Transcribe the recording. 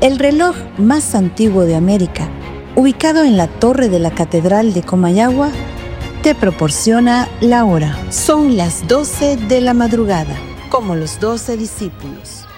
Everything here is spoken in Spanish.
El reloj más antiguo de América, ubicado en la torre de la Catedral de Comayagua, te proporciona la hora. Son las 12 de la madrugada, como los 12 discípulos.